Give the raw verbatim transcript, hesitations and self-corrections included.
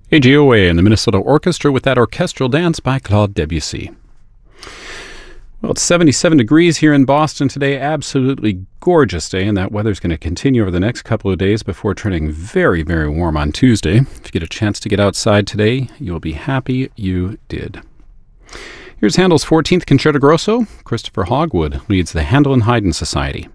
A G O A and the Minnesota Orchestra with that orchestral dance by Claude Debussy. Well, it's seventy-seven degrees here in Boston today. Absolutely gorgeous day, and that weather's going to continue over the next couple of days before turning very, very warm on Tuesday. If you get a chance to get outside today, you'll be happy you did. Here's Handel's fourteenth Concerto Grosso. Christopher Hogwood leads the Handel and Haydn Society.